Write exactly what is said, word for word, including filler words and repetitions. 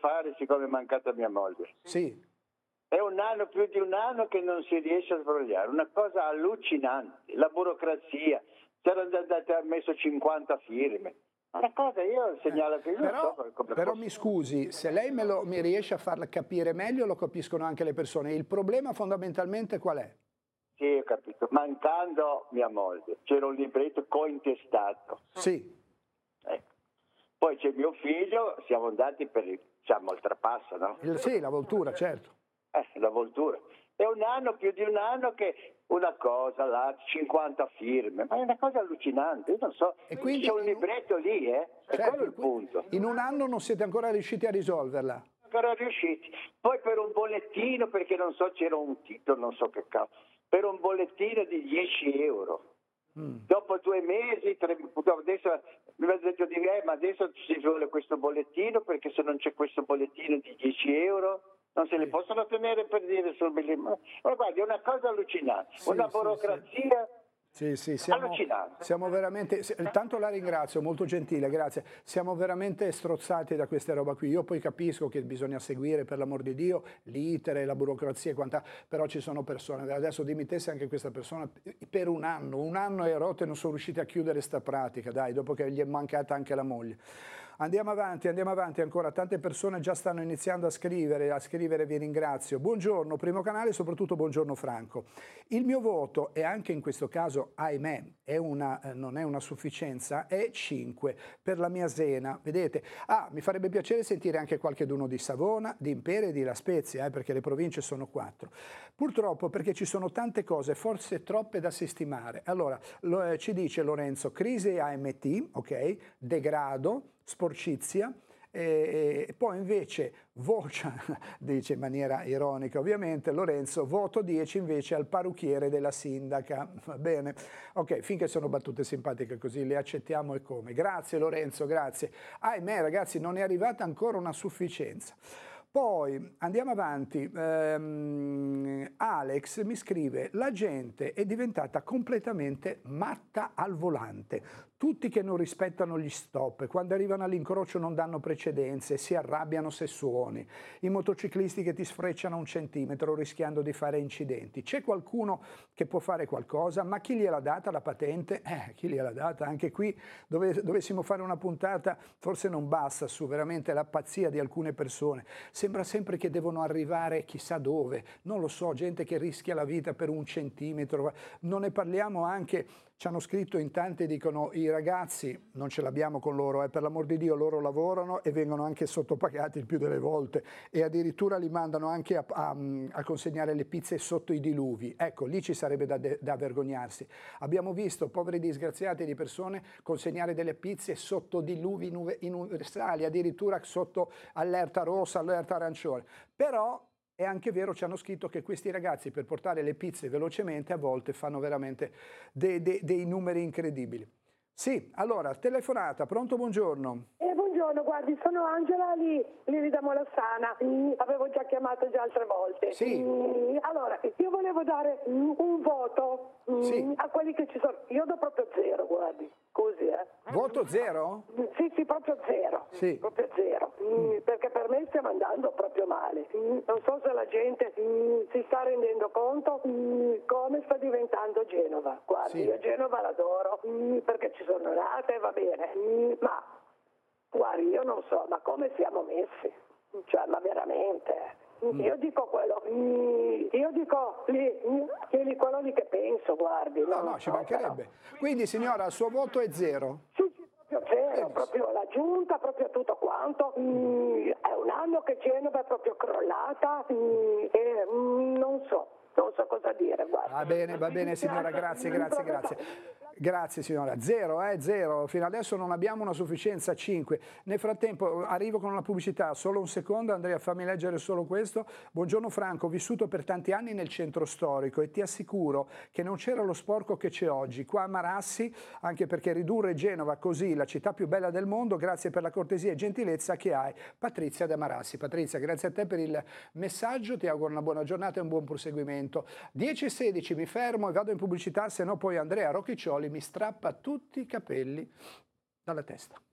fare siccome è mancata mia moglie. Sì. È un anno, più di un anno che non si riesce a sbrogliare, una cosa allucinante, la burocrazia, c'era andata, ha messo cinquanta firme. Una cosa io segnalo che io però, non so come però posso... mi scusi, se lei me lo, mi riesce a farla capire meglio lo capiscono anche le persone. Il problema fondamentalmente qual è? Sì, ho capito. Mancando mia moglie, c'era un libretto cointestato. Sì. Ecco. Poi c'è mio figlio, siamo andati per il, diciamo, il trapasso, no? Il, sì, la voltura, certo. Eh, la voltura. È un anno, più di un anno che una cosa, là, cinquanta firme, ma è una cosa allucinante, io non so, E quindi c'è un libretto lì, eh? È certo, quello il punto. In un anno non siete ancora riusciti a risolverla? Ancora riusciti. Poi per un bollettino, perché non so, c'era un titolo, non so che cazzo, per un bollettino di dieci euro. Mm. Dopo due mesi, tre, adesso mi ha detto di eh, ma adesso si vuole questo bollettino, perché se non c'è questo bollettino di dieci euro non se li possono ottenere per dire sul biglietto. Ma guardi, è una cosa allucinante, sì, una burocrazia sì, sì, siamo, allucinante. Siamo veramente, tanto la ringrazio, molto gentile, grazie. Siamo veramente strozzati da queste roba qui. Io poi capisco che bisogna seguire, per l'amor di Dio, l'iter, la burocrazia e quant'altro, però ci sono persone, adesso dimmi te se anche questa persona per un anno, un anno e rotte non sono riusciti a chiudere sta pratica, dai, dopo che gli è mancata anche la moglie. Andiamo avanti, andiamo avanti ancora, tante persone già stanno iniziando a scrivere, a scrivere vi ringrazio. Buongiorno, primo canale e soprattutto buongiorno Franco. Il mio voto, e anche in questo caso, ahimè, è una, eh, non è una sufficienza, è cinque per la mia Sena, vedete? Ah, mi farebbe piacere sentire anche qualcheduno di Savona, di Impere e di La Spezia, eh, perché le province sono quattro. Purtroppo perché ci sono tante cose, forse troppe da sistemare. Allora, lo, eh, ci dice Lorenzo, crisi A M T, ok, degrado, sporcizia, e, e poi invece voce, dice in maniera ironica ovviamente Lorenzo, voto dieci invece al parrucchiere della sindaca, va bene, ok, finché sono battute simpatiche così le accettiamo e come, grazie Lorenzo, grazie, ahimè ragazzi non è arrivata ancora una sufficienza. Poi andiamo avanti, ehm, Alex mi scrive, la gente è diventata completamente matta al volante, tutti che non rispettano gli stop, quando arrivano all'incrocio non danno precedenze, si arrabbiano se suoni, i motociclisti che ti sfrecciano un centimetro rischiando di fare incidenti. C'è qualcuno che può fare qualcosa? Ma chi gliel'ha data la patente? Eh, chi gliel'ha data? Anche qui dove, dovessimo fare una puntata, forse non basta su veramente la pazzia di alcune persone. Sembra sempre che devono arrivare chissà dove, non lo so, gente che rischia la vita per un centimetro. Non ne parliamo anche, ci hanno scritto in tanti, dicono i ragazzi, non ce l'abbiamo con loro, eh, per l'amor di Dio loro lavorano e vengono anche sottopagati il più delle volte e addirittura li mandano anche a, a, a consegnare le pizze sotto i diluvi. Ecco, lì ci sarebbe da, da vergognarsi. Abbiamo visto poveri disgraziati di persone consegnare delle pizze sotto diluvi universali, addirittura sotto allerta rossa, allerta arancione. Però è anche vero, ci hanno scritto che questi ragazzi per portare le pizze velocemente a volte fanno veramente dei, dei, dei numeri incredibili. Sì, allora, telefonata, pronto, buongiorno. Eh, buongiorno, guardi, sono Angela lì, lì da Molassana, mm, avevo già chiamato già altre volte. Sì. Mm, allora, io volevo dare mm, un voto mm, sì. a quelli che ci sono, io do proprio zero, guardi, così eh. Voto zero? Mm, sì, sì, proprio zero, sì. proprio zero, mm, mm. perché per me stiamo andando proprio male. Mm, non so se la gente mm, si sta rendendo conto mm, come sta diventando Genova. Guardi, sì. Io Genova l'adoro mm, perché ci sono nata e va bene, mm, ma guardi, io non so, ma come siamo messi? Cioè, ma veramente... Mm. Io dico quello, io dico lì, lì, quello lì che penso, guardi. No, no, ci so, mancherebbe. Però. Quindi signora, il suo voto è zero? Sì, sì, proprio zero, proprio la giunta, proprio tutto quanto. Mm, è un anno che Genova è proprio crollata mm, e mm, non so. Non so cosa dire, guarda. Va bene, va bene signora, grazie, grazie, grazie. Grazie signora, zero, eh, zero, fino adesso non abbiamo una sufficienza, cinque. Nel frattempo arrivo con una pubblicità, solo un secondo, Andrea, fammi leggere solo questo. Buongiorno Franco, ho vissuto per tanti anni nel centro storico e ti assicuro che non c'era lo sporco che c'è oggi. Qua a Marassi, anche perché ridurre Genova così, la città più bella del mondo, grazie per la cortesia e gentilezza che hai. Patrizia da Marassi. Patrizia, grazie a te per il messaggio, ti auguro una buona giornata e un buon proseguimento. dieci e sedici mi fermo e vado in pubblicità, se no poi Andrea Rocchiccioli mi strappa tutti i capelli dalla testa.